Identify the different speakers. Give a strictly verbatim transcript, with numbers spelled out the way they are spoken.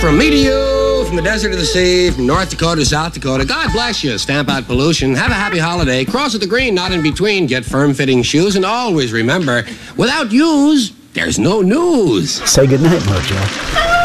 Speaker 1: From me to you, from the desert to the sea, from North Dakota to South Dakota, God bless you. Stamp out pollution. Have a happy holiday. Cross at the green, not in between. Get firm-fitting shoes. And always remember, without use, there's no news.
Speaker 2: Say goodnight, Mojo.